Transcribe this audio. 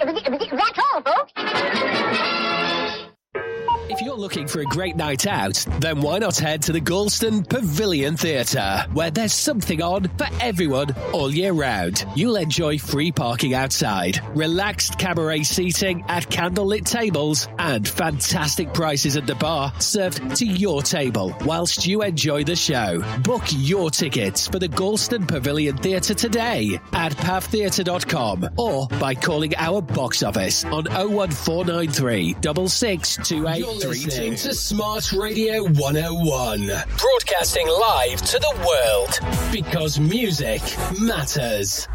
That's all, folks. If you're looking for a great night out, then why not head to the Galston Pavilion Theatre, where there's something on for everyone all year round. You'll enjoy free parking outside, relaxed cabaret seating at candlelit tables, and fantastic prices at the bar served to your table whilst you enjoy the show. Book your tickets for the Galston Pavilion Theatre today at pavtheatre.com or by calling our box office on 01493 6628. Listening to Smart Radio 101, broadcasting live to the world because music matters.